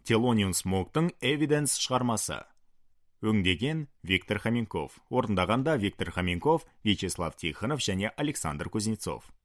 Thelonious Monk'тың Evidence шығармасы. Өңдеген Виктор Хоменков. Орындағанда Виктор Хоменков, Вячеслав Тихонов және Александр Кузнецов.